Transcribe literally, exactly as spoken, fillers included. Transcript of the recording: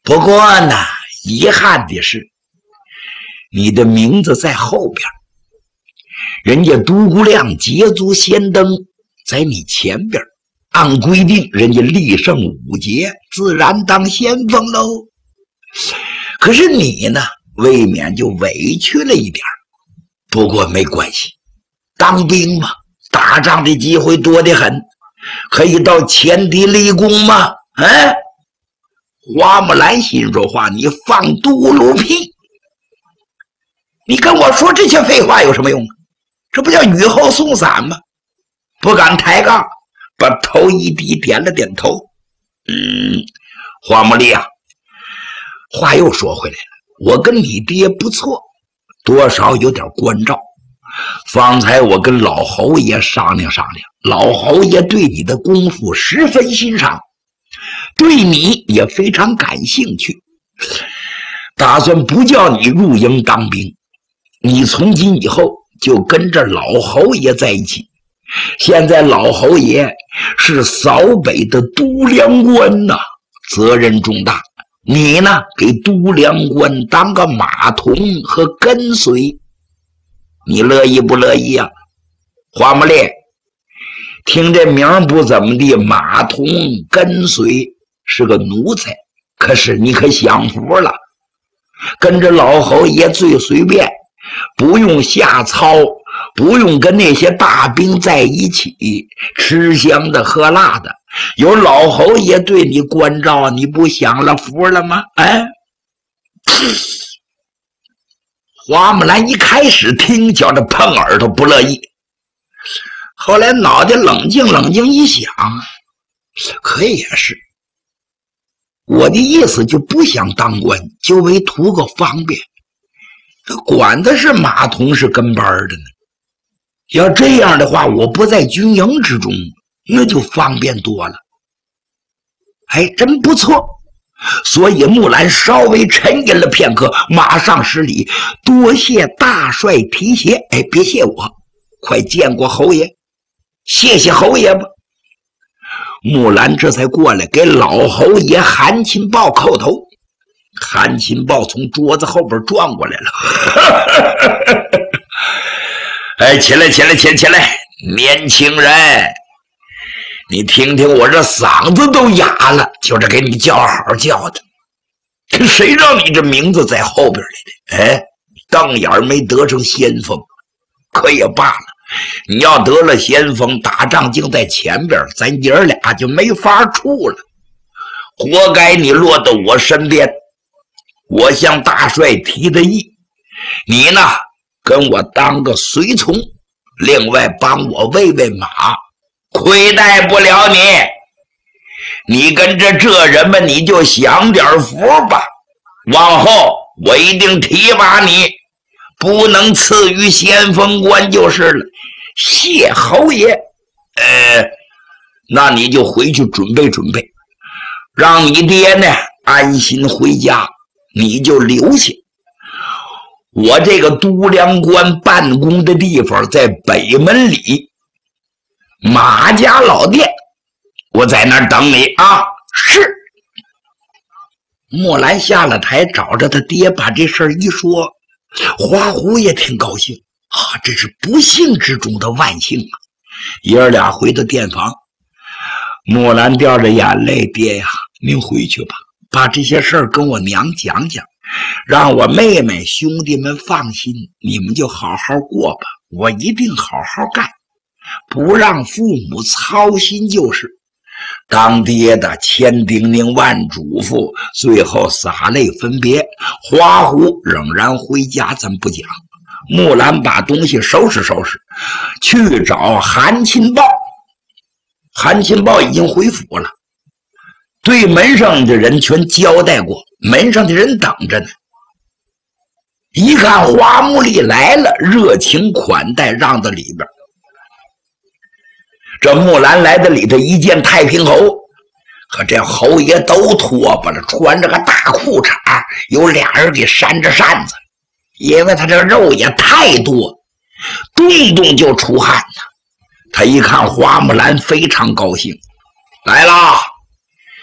不过呢，遗憾的是，你的名字在后边，人家独孤亮捷足先登在你前边，按规定人家立胜五节，自然当先锋喽。可是你呢，未免就委屈了一点。不过没关系，当兵嘛，打仗的机会多得很，可以到前敌立功吗？哎，花木兰心说话，你放嘟噜屁！你跟我说这些废话有什么用？这不叫雨后送伞吗？不敢抬杠，把头一低，点了点头。嗯，花木丽啊，话又说回来了，我跟你爹不错，多少有点关照。方才我跟老侯爷商量商量，老侯爷对你的功夫十分欣赏，对你也非常感兴趣，打算不叫你入营当兵，你从今以后就跟着老侯爷在一起。现在老侯爷是扫北的都梁官呐、啊，责任重大。你呢，给都梁官当个马童和跟随，你乐意不乐意啊？花木烈，听这名不怎么地，马童跟随是个奴才，可是你可享福了，跟着老侯爷最随便，不用下操，不用跟那些大兵在一起吃香的喝辣的，有老侯爷对你关照，你不享了福了吗？哎，花木兰一开始听觉着碰耳朵不乐意，后来脑袋冷静冷静一想，可也是，我的意思就不想当官，就为图个方便，这管的是马童是跟班的呢。要这样的话，我不在军营之中，那就方便多了。哎，真不错。所以木兰稍微沉吟了片刻，马上施礼，多谢大帅提携。哎，别谢我，快见过侯爷，谢谢侯爷吧。木兰这才过来给老侯爷韩钦豹叩头。韩钦豹从桌子后边转过来了。哎，起来起来起来起来，年轻人，你听听我这嗓子都哑了，就是给你叫好叫的。谁让你这名字在后边来的？哎，瞪眼没得成先锋，可也罢了。你要得了先锋，打仗竟在前边，咱爷儿俩就没法处了。活该你落到我身边。我向大帅提的意，你呢跟我当个随从，另外帮我喂喂马，亏待不了你。你跟着这人们，你就享点福吧。往后我一定提拔你，不能赐予先锋官就是了。谢侯爷。呃，那你就回去准备准备，让你爹呢安心回家，你就留下。我这个都梁官办公的地方在北门里马家老店，我在那儿等你啊。是。木兰下了台，找着他爹，把这事儿一说，花狐也挺高兴啊，这是不幸之中的万幸啊。爷儿俩回到店房，木兰掉着眼泪，爹呀，您回去吧，把这些事儿跟我娘讲讲，让我妹妹兄弟们放心，你们就好好过吧，我一定好好干，不让父母操心就是。当爹的千叮咛万嘱咐，最后洒泪分别。花狐仍然回家，咱不讲。木兰把东西收拾收拾，去找韩钦豹。韩钦豹已经回府了，对门上的人全交代过，门上的人等着呢。一看花木丽来了，热情款待，让到里边。这木兰来到里头，一见太平侯，可这侯爷都脱吧了，穿着个大裤衩，有俩人给扇着扇子，因为他这肉也太多，动动就出汗呢。他一看花木兰，非常高兴，来啦，